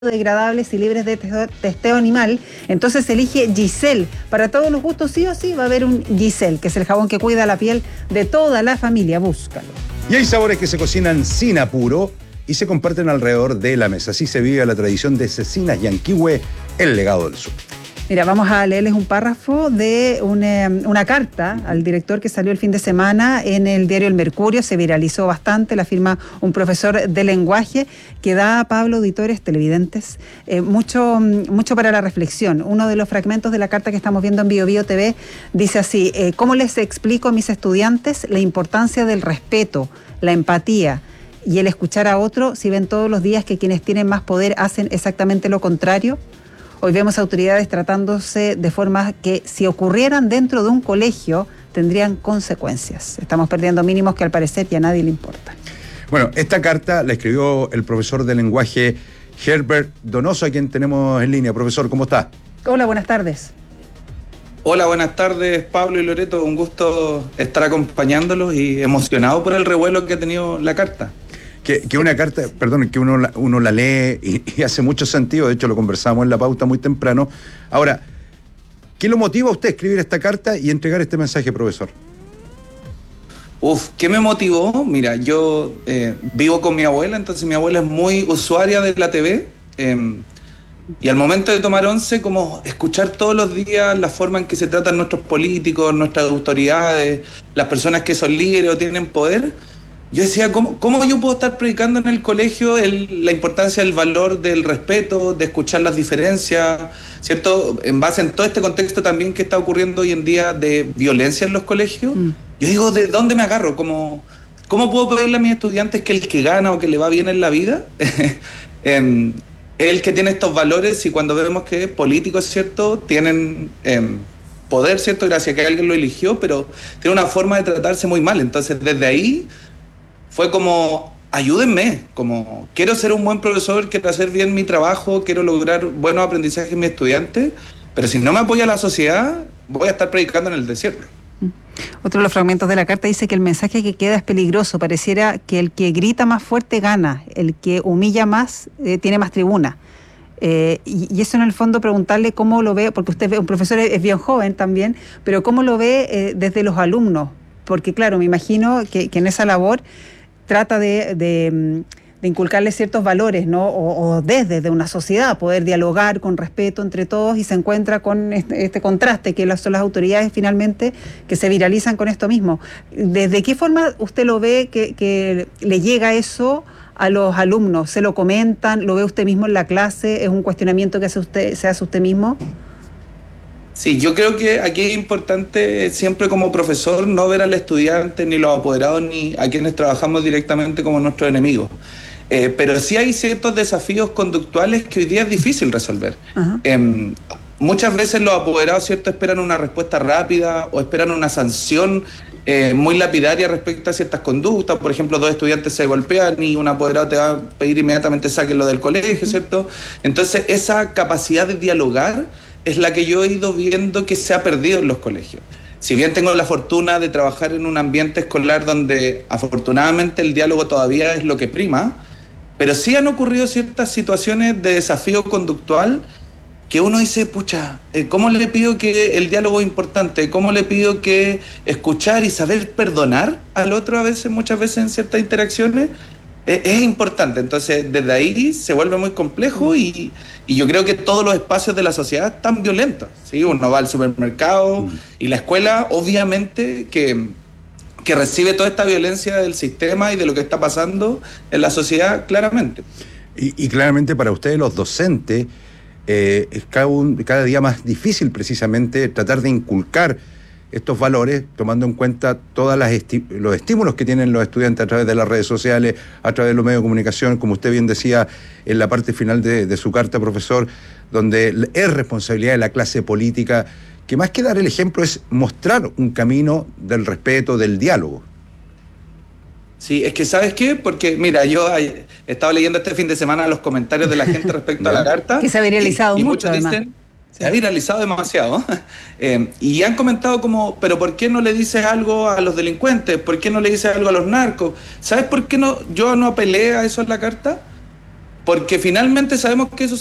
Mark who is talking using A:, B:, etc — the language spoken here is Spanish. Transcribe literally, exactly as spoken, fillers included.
A: degradables y libres de testeo, testeo animal, entonces elige Giselle. Para todos los gustos sí o sí va a haber un Giselle, que es el jabón que cuida la piel de toda la familia. Búscalo.
B: Y hay sabores que se cocinan sin apuro y se comparten alrededor de la mesa. Así se vive la tradición de Cecinas Yanquihue, el legado del sur.
A: Mira, vamos a leerles un párrafo de una, una carta al director que salió el fin de semana en el diario El Mercurio. Se viralizó bastante, la firma un profesor de lenguaje que da a Pablo, auditores, televidentes, eh, mucho, mucho para la reflexión. Uno de los fragmentos de la carta que estamos viendo en Bio Bio T V dice así: eh, ¿cómo les explico a mis estudiantes la importancia del respeto, la empatía y el escuchar a otro si ven todos los días que quienes tienen más poder hacen exactamente lo contrario? Hoy vemos autoridades tratándose de formas que, si ocurrieran dentro de un colegio, tendrían consecuencias. Estamos perdiendo mínimos que al parecer ya a nadie le importa.
B: Bueno, esta carta la escribió el profesor de lenguaje Herbert Donoso, a quien tenemos en línea. Profesor, ¿cómo está?
A: Hola, buenas tardes.
C: Hola, buenas tardes, Pablo y Loreto. Un gusto estar acompañándolos y emocionado por el revuelo que ha tenido la carta.
B: Que, que una carta, perdón, que uno la, uno la lee y, y hace mucho sentido. De hecho, lo conversamos en la pauta muy temprano. Ahora, ¿qué lo motiva a usted a escribir esta carta y entregar este mensaje, profesor?
C: Uf, ¿qué me motivó? Mira, yo eh, vivo con mi abuela, entonces mi abuela es muy usuaria de la T V. Eh, y al momento de tomar once, como escuchar todos los días la forma en que se tratan nuestros políticos, nuestras autoridades, las personas que son líderes o tienen poder, yo decía, ¿cómo, cómo yo puedo estar predicando en el colegio el, la importancia del valor del respeto, de escuchar las diferencias, ¿cierto? En base en todo este contexto también que está ocurriendo hoy en día de violencia en los colegios. Mm. Yo digo, ¿de dónde me agarro? ¿Cómo, cómo puedo pedirle a mis estudiantes que el que gana o que le va bien en la vida eh, es el que tiene estos valores? Y cuando vemos que políticos, ¿cierto?, tienen eh, poder, ¿cierto?, gracias a que alguien lo eligió, pero tiene una forma de tratarse muy mal. Entonces, desde ahí fue como, ayúdenme, como quiero ser un buen profesor, quiero hacer bien mi trabajo, quiero lograr buenos aprendizajes en mis estudiantes, pero si no me apoya la sociedad, voy a estar predicando en el desierto.
A: Otro de los fragmentos de la carta dice que el mensaje que queda es peligroso. Pareciera que el que grita más fuerte gana, el que humilla más eh, tiene más tribuna. Eh, y, y eso en el fondo preguntarle cómo lo ve, porque usted ve, un profesor es, es bien joven también, pero cómo lo ve eh, desde los alumnos. Porque claro, me imagino que, que en esa labor trata de, de, de inculcarle ciertos valores, ¿no? O, o desde de una sociedad, poder dialogar con respeto entre todos, y se encuentra con este, este contraste que son las autoridades finalmente que se viralizan con esto mismo. ¿Desde qué forma usted lo ve que, que le llega eso a los alumnos? ¿Se lo comentan? ¿Lo ve usted mismo en la clase? ¿Es un cuestionamiento que hace usted, se hace usted mismo?
C: Sí, yo creo que aquí es importante siempre como profesor no ver al estudiante, ni los apoderados, ni a quienes trabajamos directamente como nuestros enemigos. Eh, pero sí hay ciertos desafíos conductuales que hoy día es difícil resolver. Uh-huh. Eh, muchas veces los apoderados, ¿cierto?, esperan una respuesta rápida o esperan una sanción eh, muy lapidaria respecto a ciertas conductas. Por ejemplo, dos estudiantes se golpean y un apoderado te va a pedir inmediatamente sáquenlo del colegio, ¿cierto? Entonces, esa capacidad de dialogar es la que yo he ido viendo que se ha perdido en los colegios. Si bien tengo la fortuna de trabajar en un ambiente escolar donde afortunadamente el diálogo todavía es lo que prima, pero sí han ocurrido ciertas situaciones de desafío conductual que uno dice, pucha, ¿cómo le pido que el diálogo es importante? ¿Cómo le pido que escuchar y saber perdonar al otro a veces, muchas veces en ciertas interacciones? Es importante. Entonces desde ahí se vuelve muy complejo y, y yo creo que todos los espacios de la sociedad están violentos, ¿sí? Uno va al supermercado mm. y la escuela obviamente que, que recibe toda esta violencia del sistema y de lo que está pasando en la sociedad claramente.
B: Y, y claramente para ustedes los docentes eh, es cada, un, cada día más difícil precisamente tratar de inculcar estos valores, tomando en cuenta todos esti- los estímulos que tienen los estudiantes a través de las redes sociales, a través de los medios de comunicación, como usted bien decía en la parte final de, de su carta, profesor, donde es responsabilidad de la clase política, que más que dar el ejemplo es mostrar un camino del respeto, del diálogo.
C: Sí, es que ¿sabes qué? Porque, mira, yo he estado leyendo este fin de semana los comentarios de la gente respecto a la carta.
A: Que se ha viralizado
C: y, y
A: mucho,
C: muchos
A: además.
C: Dicen, se ha viralizado demasiado. Eh, y han comentado como, pero ¿por qué no le dices algo a los delincuentes? ¿Por qué no le dices algo a los narcos? ¿Sabes por qué no yo no apelé a eso en la carta? porque finalmente sabemos que eso